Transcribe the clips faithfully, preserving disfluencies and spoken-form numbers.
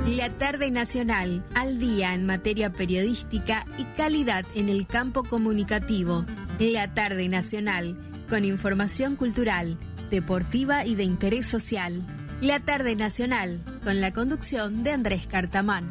La tarde nacional, al día en materia periodística y calidad en el campo comunicativo. La tarde nacional, con información cultural, deportiva y de interés social. La tarde nacional, con la conducción de Andrés Cartamán.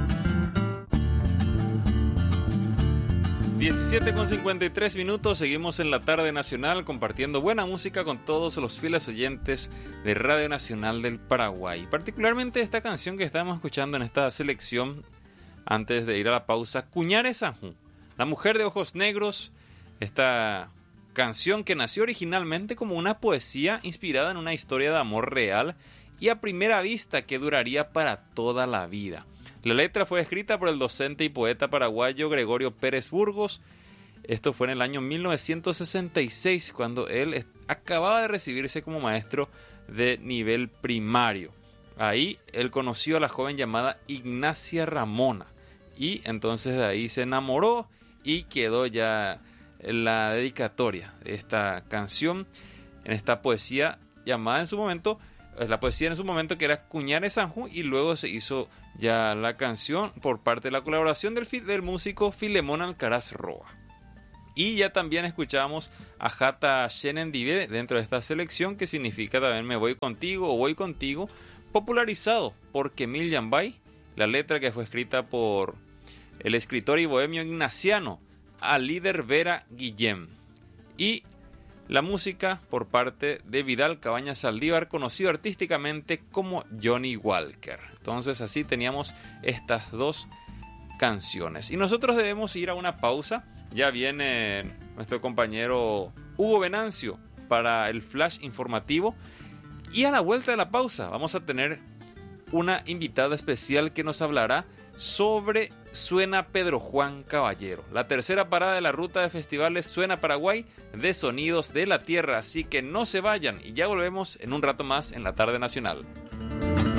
diecisiete con cincuenta y tres minutos, seguimos en la tarde nacional compartiendo buena música con todos los fieles oyentes de Radio Nacional del Paraguay. Particularmente esta canción que estamos escuchando en esta selección, antes de ir a la pausa, Cuñare Sanjú, la mujer de ojos negros, esta canción que nació originalmente como una poesía inspirada en una historia de amor real y a primera vista que duraría para toda la vida. La letra fue escrita por el docente y poeta paraguayo Gregorio Pérez Burgos. Esto fue en el año mil novecientos sesenta y seis, cuando él acababa de recibirse como maestro de nivel primario. Ahí él conoció a la joven llamada Ignacia Ramona y entonces de ahí se enamoró y quedó ya la dedicatoria de esta canción, en esta poesía llamada en su momento, la poesía en su momento que era Cuñare Sanjú, y luego se hizo ya la canción por parte de la colaboración del, del músico Filemón Alcaraz Roa. Y ya también escuchamos a Jata Shenendive dentro de esta selección, que significa también Me voy contigo o voy contigo, popularizado por Kemil Yambay, la letra que fue escrita por el escritor y bohemio ignaciano a líder Vera Guillem, y la música por parte de Vidal Cabañas Saldívar, conocido artísticamente como Johnny Walker. Entonces así teníamos estas dos canciones. Y nosotros debemos ir a una pausa. Ya viene nuestro compañero Hugo Venancio para el flash informativo. Y a la vuelta de la pausa vamos a tener una invitada especial que nos hablará sobre Suena Pedro Juan Caballero, la tercera parada de la ruta de festivales Suena Paraguay de Sonidos de la Tierra. Así que no se vayan y ya volvemos en un rato más en la tarde nacional.